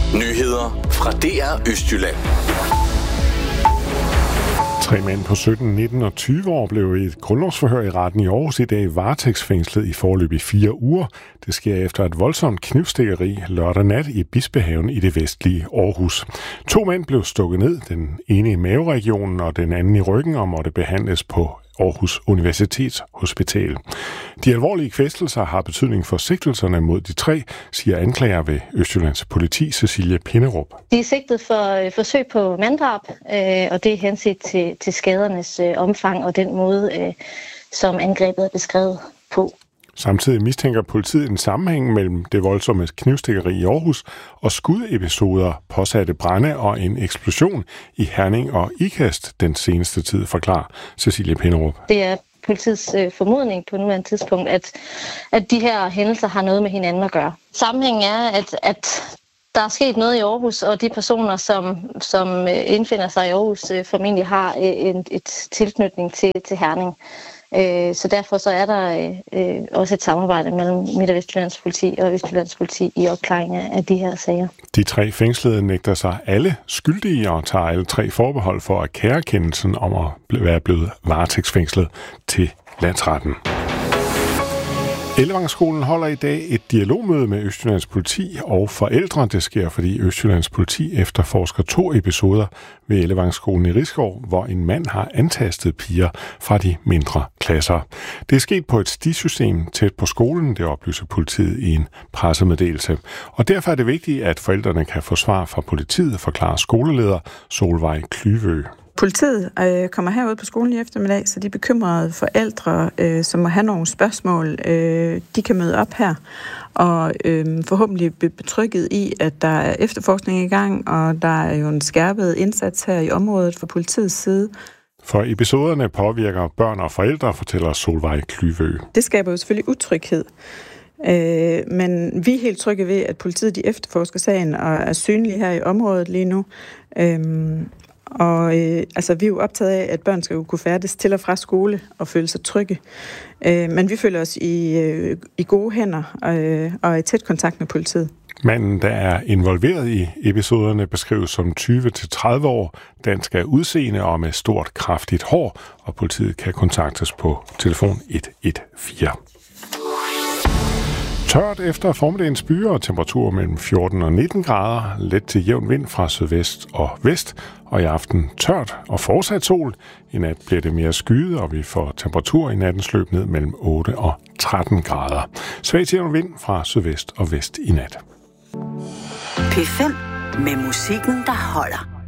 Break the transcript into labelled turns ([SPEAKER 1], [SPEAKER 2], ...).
[SPEAKER 1] Nyheder fra DR Østjylland.
[SPEAKER 2] 3 mænd på 17, 19 og 20 år blev i et grundlovsforhør i retten i Aarhus i dag varetægtsfængslet i foreløbig 4 uger. Det sker efter et voldsomt knivstikkeri lørdag nat i Bispehaven i det vestlige Aarhus. 2 mænd blev stukket ned, den ene i maveregionen og den anden i ryggen, og måtte behandles på Aarhus Universitetshospital. De alvorlige kvæstelser har betydning for sigtelserne mod de 3, siger anklager ved Østjyllands politi Cecilie Pinderup.
[SPEAKER 3] De er sigtet for forsøg på manddrab, og det er henset til skadernes omfang og den måde, som angrebet er beskrevet på.
[SPEAKER 2] Samtidig mistænker politiet en sammenhæng mellem det voldsomme knivstikkeri i Aarhus og skudepisoder, påsatte brande og en eksplosion i Herning og Ikast den seneste tid, forklarer Cecilie Pinderup.
[SPEAKER 3] Det er politiets formodning på nuværende tidspunkt, at de her hændelser har noget med hinanden at gøre. Sammenhængen er, at der er sket noget i Aarhus, og de personer, som indfinder sig i Aarhus, formentlig har et tilknytning til Herning. Så derfor så er der også et samarbejde mellem Midt- og Vestjyllands politi og Østjyllands politi i opklaring af de her sager.
[SPEAKER 2] De 3 fængslede nægter sig alle skyldige og tager alle 3 forbehold for at kære kendelsen om at være blevet varetægtsfængslet til landsretten. Ellevangsskolen holder i dag et dialogmøde med Østjyllands politi og forældre. Det sker, fordi Østjyllands politi efterforsker 2 episoder ved Ellevangsskolen i Risskov, hvor en mand har antastet piger fra de mindre klasser. Det er sket på et stisystem tæt på skolen, det oplyser politiet i en pressemeddelelse. Og derfor er det vigtigt, at forældrene kan få svar fra politiet, forklarer skoleleder Solvej Klyvø.
[SPEAKER 4] Politiet kommer herud på skolen i eftermiddag, så de bekymrede forældre, som må have nogle spørgsmål, de kan møde op her og forhåbentlig blive betrygget i, at der er efterforskning i gang, og der er jo en skærpet indsats her i området fra politiets side.
[SPEAKER 2] For episoderne påvirker børn og forældre, fortæller Solvej Klyvø.
[SPEAKER 4] Det skaber jo selvfølgelig utryghed. Men vi er helt trygge ved, at politiet de efterforsker sagen og er synlige her i området lige nu. Og vi er jo optaget af, at børn skal jo kunne færdes til og fra skole og føle sig trygge. Men vi føler os i gode hænder og er i tæt kontakt med politiet.
[SPEAKER 2] Manden, der er involveret i episoderne, beskrives som 20-30 år, dansk af udseende og med stort, kraftigt hår, og politiet kan kontaktes på telefon 114. Tørt efter formiddagens byer og temperaturer mellem 14 og 19 grader, let til jævn vind fra sydvest og vest, og i aften tørt og fortsat sol. I nat bliver det mere skyet, og vi får temperatur i nattens løb ned mellem 8 og 13 grader. Svag til jævn vind fra sydvest og vest i nat.
[SPEAKER 5] P5 med musikken, der holder.